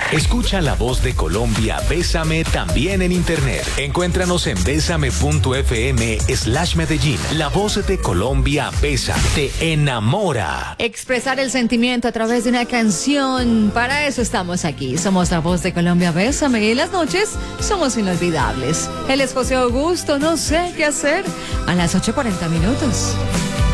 Escucha la voz de Colombia, Bésame, también en internet. Encuéntranos en besame.fm/Medellín. La voz de Colombia, Bésame, te enamora. Expresar el sentimiento a través de una canción. Para eso estamos aquí. Somos la voz de Colombia, Bésame, y las noches somos inolvidables. Él es José Augusto, no sé qué hacer. A las 8:40.